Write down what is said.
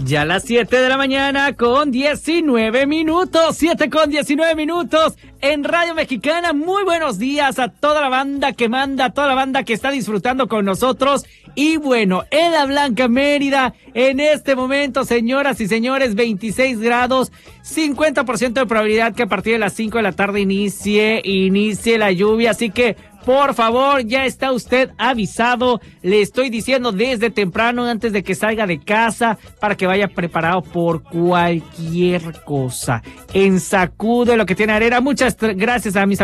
Ya las 7 de la mañana con 19 minutos, 7 con 19 minutos en Radio Mexicana. Muy buenos días a toda la banda que manda, a toda la banda que está disfrutando con nosotros. Y bueno, en la Blanca Mérida, en este momento, señoras y señores, 26 grados, 50% de probabilidad que a partir de las 5 de la tarde inicie la lluvia. Así que, por favor, ya está usted avisado. Le estoy diciendo desde temprano, antes de que salga de casa, para que vaya preparado por cualquier cosa. En Sacude lo que tiene arena. Muchas gracias a mis amigos